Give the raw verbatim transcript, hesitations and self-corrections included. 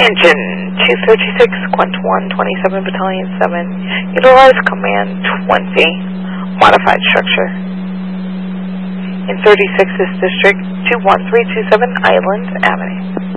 Engine two thirty-six, Quint one twenty-seven, Battalion seven. Utilize Command twenty. Modified structure. In thirty-sixth District, two one three two seven Island Avenue.